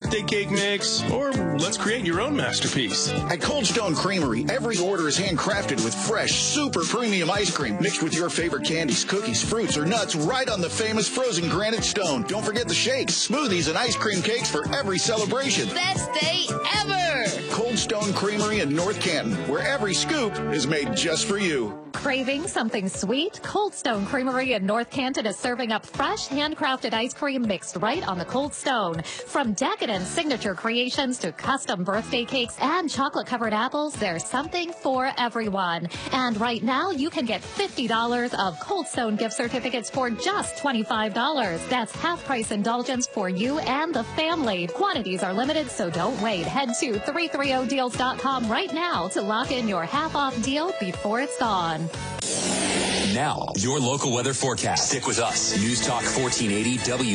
birthday cake mix, or let's create your own masterpiece. At Cold Stone Creamery, every order is handcrafted with fresh, super premium ice cream mixed with your favorite candies, cookies, fruits, or nuts right on the famous frozen granite stone. Don't forget the shakes, smoothies, and ice cream cakes for every celebration. Best day ever! Cold Stone Creamery in North Canton, where every scoop is made just for you. Craving something sweet? Cold Stone Creamery in North Canton is serving up fresh, handcrafted ice cream mixed right on the Cold Stone. From decadent signature creations to custom birthday cakes and chocolate-covered apples, there's something for everyone. And right now, you can get $50 of Cold Stone gift certificates for just $25. That's half-price indulgence for you and the family. Quantities are limited, so don't wait. Head to 330deals.com right now to lock in your half-off deal before it's gone. Now, your local weather forecast. Stick with us. News Talk 1480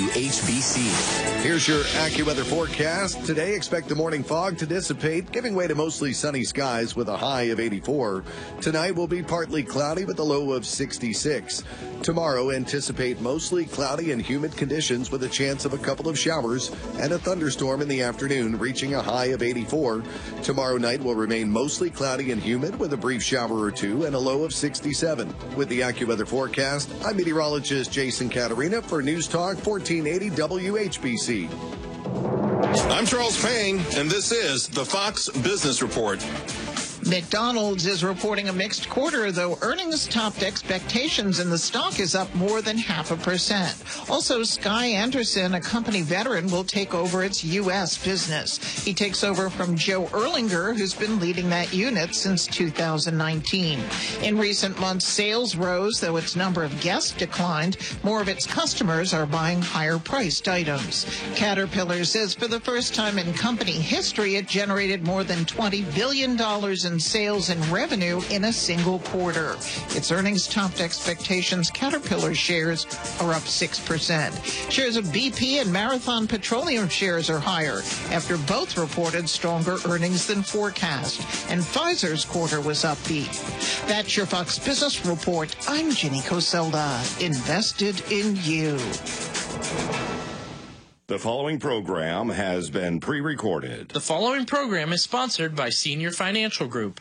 WHBC. Here's your AccuWeather forecast. Today, expect the morning fog to dissipate, giving way to mostly sunny skies with a high of 84. Tonight will be partly cloudy with a low of 66. Tomorrow, anticipate mostly cloudy and humid conditions with a chance of a couple of showers and a thunderstorm in the afternoon, reaching a high of 84. Tomorrow night will remain mostly cloudy and humid with a brief shower or two and a low of 67. With the AccuWeather forecast, I'm meteorologist Jason Caterina for News Talk 1480 WHBC. I'm Charles Payne, and this is the Fox Business Report. McDonald's is reporting a mixed quarter, though earnings topped expectations and the stock is up more than 0.5%. Also, Sky Anderson, a company veteran, will take over its U.S. business. He takes over from Joe Erlinger, who's been leading that unit since 2019. In recent months, sales rose, though its number of guests declined. More of its customers are buying higher-priced items. Caterpillar says for the first time in company history, it generated more than $20 billion in sales and revenue in a single quarter. Its earnings topped expectations. Caterpillar shares are up 6%. Shares of BP and Marathon Petroleum shares are higher after both reported stronger earnings than forecast. And Pfizer's quarter was upbeat. That's your Fox Business Report. I'm Ginny Coselda. Invested in you. The following program has been pre-recorded. The following program is sponsored by Senior Financial Group.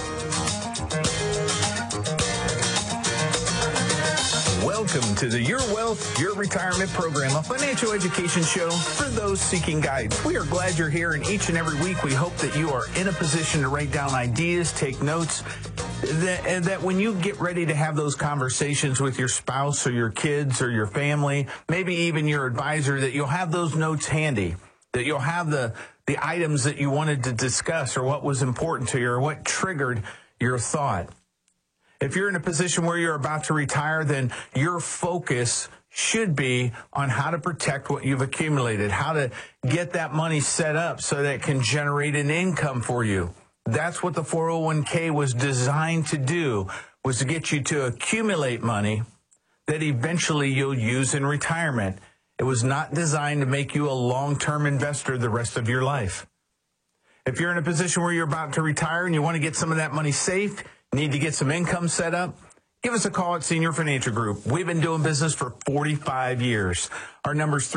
Welcome to the Your Wealth, Your Retirement program, a financial education show for those seeking guidance. We are glad you're here, and each and every week we hope that you are in a position to write down ideas, take notes, that when you get ready to have those conversations with your spouse or your kids or your family, maybe even your advisor, that you'll have those notes handy, that you'll have the items that you wanted to discuss or what was important to you or what triggered your thought. If you're in a position where you're about to retire, then your focus should be on how to protect what you've accumulated, how to get that money set up so that it can generate an income for you. That's what the 401k was designed to do, was to get you to accumulate money that eventually you'll use in retirement. It was not designed to make you a long-term investor the rest of your life. If you're in a position where you're about to retire and you want to get some of that money safe, need to get some income set up, give us a call at Senior Financial Group. We've been doing business for 45 years. Our number is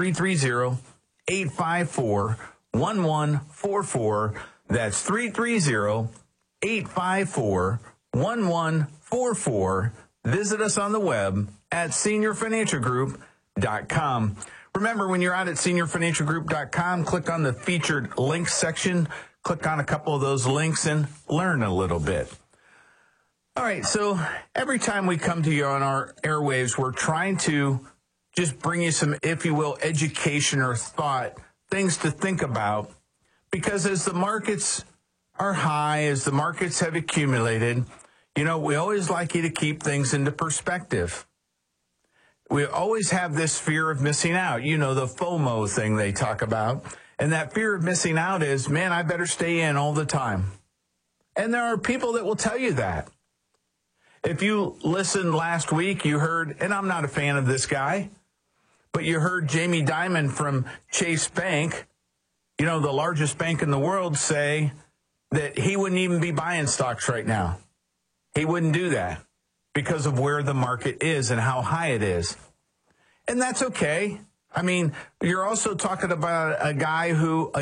330-854-1144. That's 330-854-1144. Visit us on the web at seniorfinancialgroup.com. Remember, when you're out at seniorfinancialgroup.com, click on the featured links section, click on a couple of those links and learn a little bit. All right, so every time we come to you on our airwaves, we're trying to just bring you some, if you will, education or thought, things to think about. Because as the markets are high, as the markets have accumulated, you know, we always like you to keep things into perspective. We always have this fear of missing out, you know, the FOMO thing they talk about. And that fear of missing out is, man, I better stay in all the time. And there are people that will tell you that. If you listened last week, you heard, and I'm not a fan of this guy, but you heard Jamie Dimon from Chase Bank, you know, the largest bank in the world, say that he wouldn't even be buying stocks right now. He wouldn't do that because of where the market is and how high it is. And that's okay. I mean, you're also talking about a guy who